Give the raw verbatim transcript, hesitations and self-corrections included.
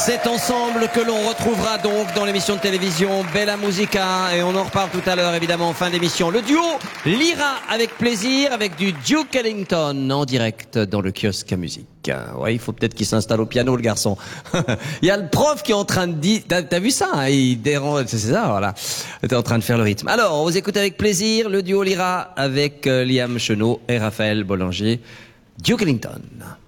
C'est ensemble que l'on retrouvera donc dans l'émission de télévision Bella Musica, et on en reparle tout à l'heure évidemment en fin d'émission. Le duo Lyra avec plaisir, avec du Duke Ellington en direct dans le kiosque à musique. Ouais, il faut peut-être qu'il s'installe au piano, le garçon. Il y a le prof qui est en train de dire, t'as, t'as vu ça, hein, il dérange, c'est ça, voilà. T'es en train de faire le rythme. Alors, on vous écoute avec plaisir le duo Lyra avec euh, Liam Chenot et Raphaël Bollanger, Duke Ellington.